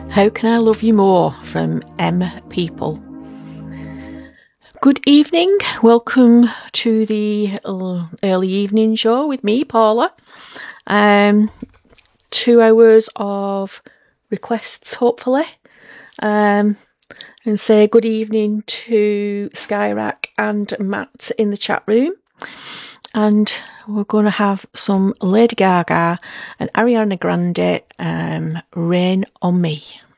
How Can I Love You More from M People. Good evening, welcome to the early evening show with me, Paula. 2 hours of requests, hopefully. And say good evening to Skyrack and Matt in the chat room. And we're going to have some Lady Gaga and Ariana Grande, Rain on Me.